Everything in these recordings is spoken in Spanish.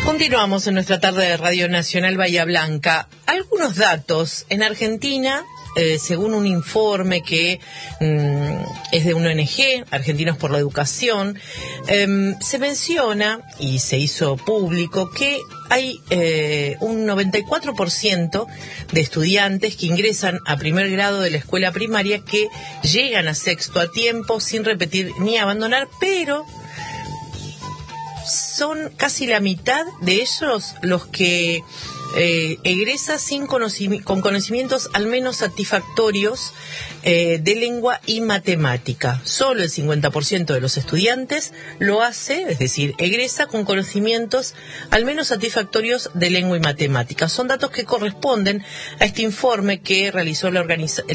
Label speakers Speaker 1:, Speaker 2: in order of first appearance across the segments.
Speaker 1: Continuamos en nuestra tarde de Radio Nacional Bahía Blanca. Algunos datos. En Argentina, según un informe que es de una ONG, Argentinos por la Educación, se menciona y se hizo público que hay un 94% de estudiantes que ingresan a primer grado de la escuela primaria que llegan a sexto a tiempo sin repetir ni abandonar, pero son casi la mitad de ellos los que egresa con conocimientos al menos satisfactorios de lengua y matemática. Solo el 50% de los estudiantes lo hace, es decir, egresa con conocimientos al menos satisfactorios de lengua y matemática. Son datos que corresponden a este informe que realizó la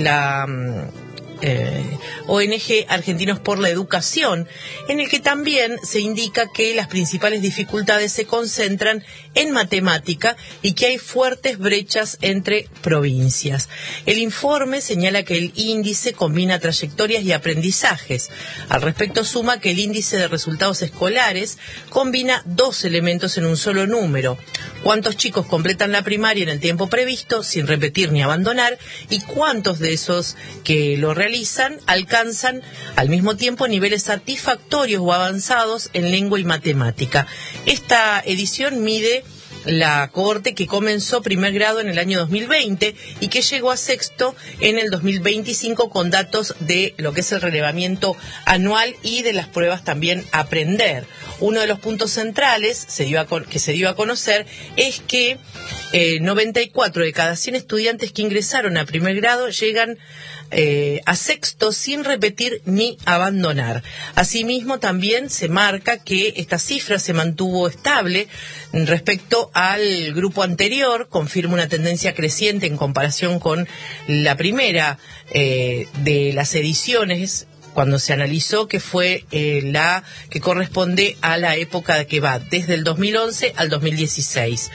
Speaker 1: ONG Argentinos por la Educación, en el que también se indica que las principales dificultades se concentran en matemática y que hay fuertes brechas entre provincias. El informe señala que el índice combina trayectorias y aprendizajes. Al respecto suma que el índice de resultados escolares combina dos elementos en un solo número: cuántos chicos completan la primaria en el tiempo previsto sin repetir ni abandonar, y cuántos de esos que lo realizan alcanzan al mismo tiempo niveles satisfactorios o avanzados en lengua y matemática. Esta edición mide la cohorte que comenzó primer grado en el año 2020 y que llegó a sexto en el 2025 con datos de lo que es el relevamiento anual y de las pruebas también Aprender. Uno de los puntos centrales que se dio a conocer es que 94 de cada 100 estudiantes que ingresaron a primer grado llegan a sexto sin repetir ni abandonar. Asimismo, también se marca que esta cifra se mantuvo estable respecto al grupo anterior, confirma una tendencia creciente en comparación con la primera de las ediciones, cuando se analizó, que fue la que corresponde a la época que va desde el 2011 al 2016.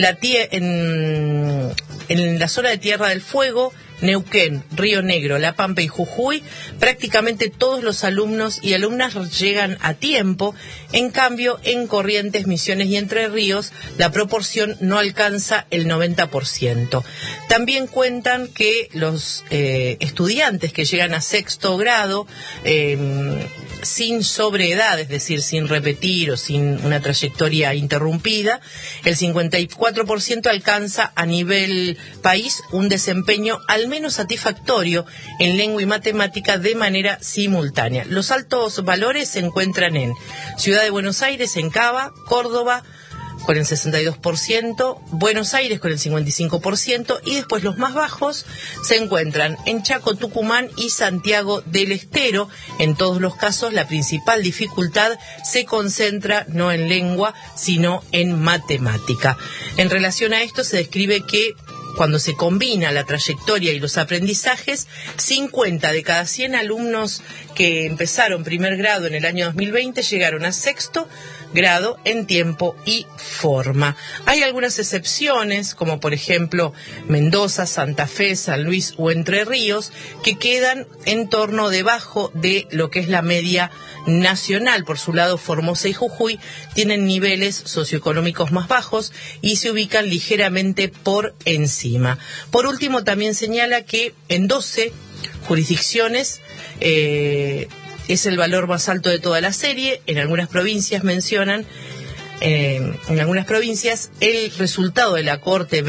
Speaker 1: En la zona de Tierra del Fuego, Neuquén, Río Negro, La Pampa y Jujuy, prácticamente todos los alumnos y alumnas llegan a tiempo. En cambio, en Corrientes, Misiones y Entre Ríos, la proporción no alcanza el 90%. También cuentan que los estudiantes que llegan a sexto grado sin sobreedad, es decir, sin repetir o sin una trayectoria interrumpida, el 54% alcanza a nivel país un desempeño al menos satisfactorio en lengua y matemática de manera simultánea. Los altos valores se encuentran en Ciudad de Buenos Aires, en Cava, Córdoba con el 62%, Buenos Aires con el 55%, y después los más bajos se encuentran en Chaco, Tucumán y Santiago del Estero. En todos los casos, la principal dificultad se concentra no en lengua, sino en matemática. En relación a esto, se describe que cuando se combina la trayectoria y los aprendizajes, 50 de cada 100 alumnos que empezaron primer grado en el año 2020 llegaron a sexto grado en tiempo y forma. Hay algunas excepciones, como por ejemplo Mendoza, Santa Fe, San Luis o Entre Ríos, que quedan en torno debajo de lo que es la media nacional. Por su lado, Formosa y Jujuy tienen niveles socioeconómicos más bajos y se ubican ligeramente por encima. Por último, también señala que en 12 jurisdicciones es el valor más alto de toda la serie. En algunas provincias mencionan, en algunas provincias, el resultado de la Corte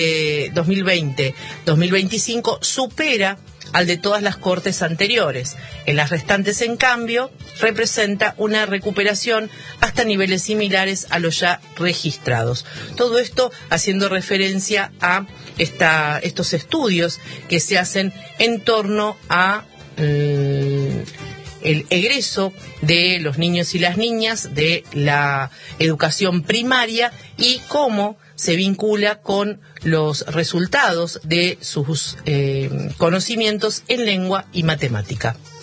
Speaker 1: 2020-2025 supera al de todas las cortes anteriores. En las restantes, en cambio, representa una recuperación hasta niveles similares a los ya registrados. Todo esto haciendo referencia a estos estudios que se hacen en torno a el egreso de los niños y las niñas de la educación primaria y cómo se vincula con los resultados de sus conocimientos en lengua y matemática.